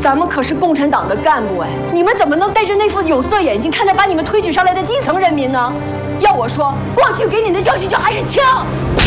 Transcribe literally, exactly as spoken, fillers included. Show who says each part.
Speaker 1: 咱们可是共产党的干部哎，你们怎么能戴着那副有色眼镜看待把你们推举上来的基层人民呢？要我说，过去给你的教训就还是枪。